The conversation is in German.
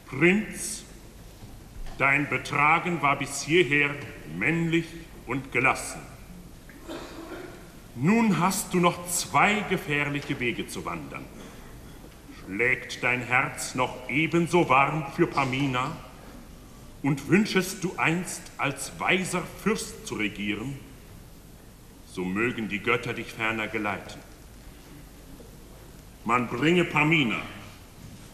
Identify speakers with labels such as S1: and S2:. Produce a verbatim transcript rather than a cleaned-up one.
S1: Prinz, dein Betragen war bis hierher männlich und gelassen. Nun hast du noch zwei gefährliche Wege zu wandern. Schlägt dein Herz noch ebenso warm für Pamina und wünschest du einst als weiser Fürst zu regieren, so mögen die Götter dich ferner geleiten. Man bringe Pamina